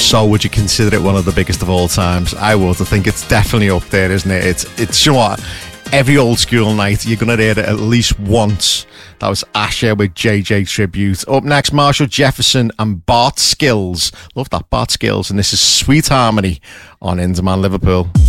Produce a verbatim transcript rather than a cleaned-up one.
so would you consider it one of the biggest of all times? I would. I think it's definitely up there, isn't it? It's, it's you know what? Every old school night, you're going to hear it at least once. That was Asher with J J Tribute. Up next, Marshall Jefferson and Bart Skills. Love that, Bart Skills. And this is Sweet Harmony on Inderman Liverpool.